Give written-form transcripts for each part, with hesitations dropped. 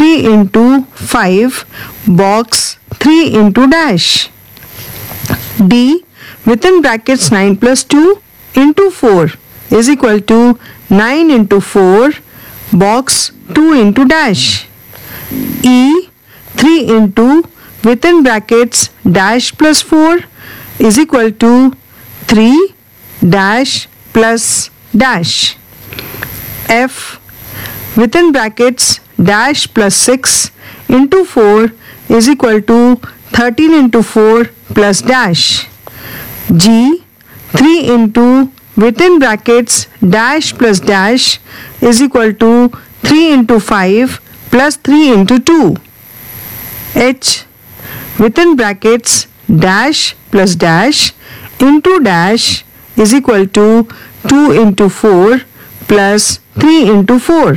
3 into 5 box 3 into dash. D within brackets 9 plus 2 into 4 is equal to 9 into 4 box 2 into dash. E 3 into within brackets dash plus 4 is equal to 3 dash plus dash. F within brackets dash plus 6 into 4 is equal to 13 into 4 plus dash. G 3 into within brackets dash plus dash is equal to 3 into 5 plus 3 into 2. H within brackets dash plus dash into dash is equal to 2 into 4 plus 3 into 4.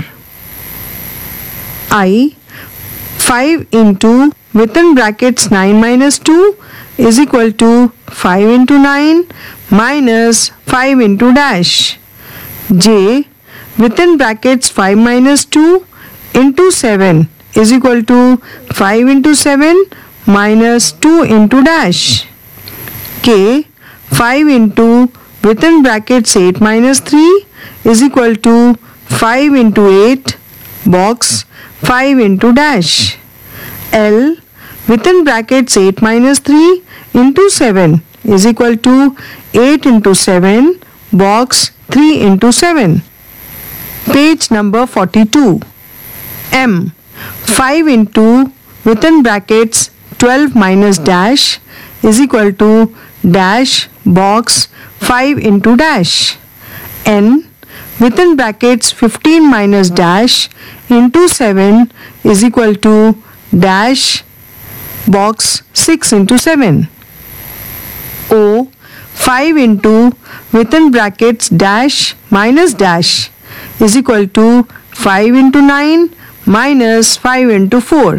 I 5 into within brackets 9 minus 2 is equal to 5 into 9 minus 5 into dash. J within brackets 5 minus 2 into 7 is equal to 5 into 7 minus 2 into dash. K 5 into within brackets 8 minus 3 is equal to 5 into 8 box 5 into dash. L within brackets 8 minus 3 into 7 is equal to 8 into 7 box 3 into 7. Page number 42. M 5 into within brackets 12 minus dash is equal to dash box 5 into dash. N within brackets 15 minus dash into 7 is equal to dash box 6 into 7. O 5 into within brackets dash minus dash is equal to 5 into 9 minus 5 into 4.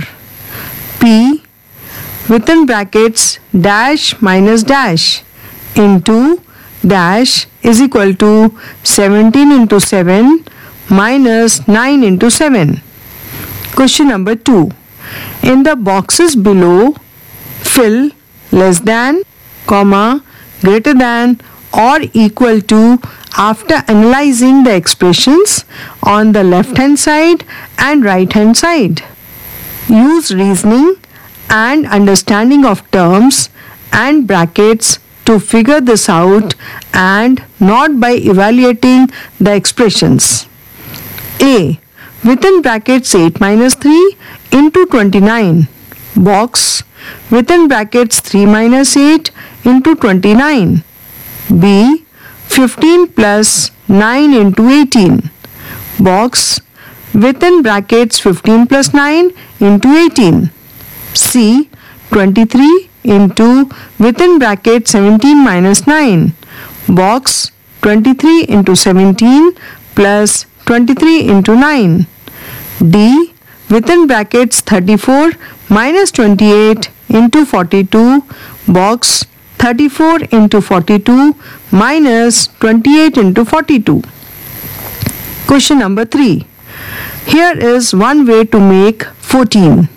P within brackets dash minus dash into dash is equal to 17 into 7 minus 9 into 7. Question number 2. In the boxes below, fill less than, comma, greater than or equal to after analyzing the expressions on the left hand side and right hand side. Use reasoning and understanding of terms and brackets to figure this out and not by evaluating the expressions. A within brackets 8 minus 3 into 29 box within brackets 3 minus 8 into 29. B 15 plus 9 into 18 box within brackets 15 plus 9 into 18. C 23 into within brackets 17 minus 9 box 23 into 17 plus 23 into 9. D within brackets 34 minus 28 into 42 box 34 into 42 minus 28 into 42. Question number 3. Here is one way to make 14.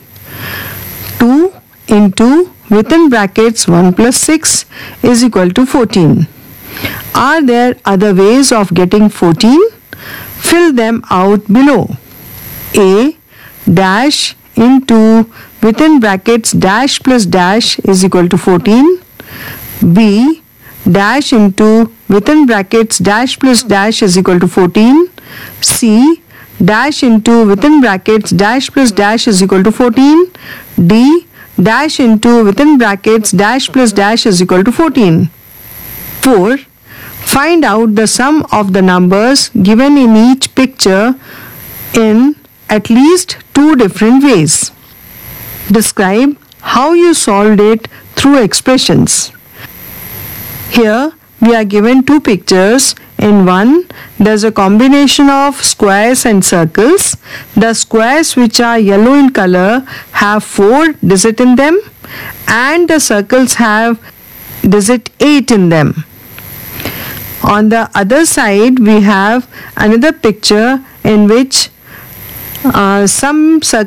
2 into within brackets 1 plus 6 is equal to 14. Are there other ways of getting 14? Fill them out below. A dash into within brackets dash plus dash is equal to 14. B dash into within brackets dash plus dash is equal to 14. C dash into within brackets dash plus dash is equal to 14. D dash into within brackets dash plus dash is equal to 14. 4. Find out the sum of the numbers given in each picture in at least 2 different ways. Describe how you solved it through expressions. Here we are given 2 pictures. In one, there is a combination of squares and circles. The squares, which are yellow in color, have 4 digits in them, and the circles have digit 8 in them. On the other side, we have another picture in which some circles